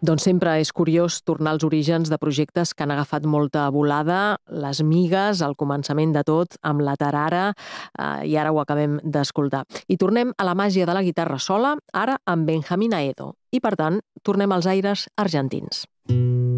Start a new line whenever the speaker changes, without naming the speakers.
Doncs sempre és curiós tornar als orígens de projectes que han agafat molta volada, les migues, al començament de tot, amb la tarara, i ara ho acabem d'escoltar. I tornem a la màgia de la guitarra sola, ara amb Benjamín Aedo. I, per tant, tornem als aires argentins.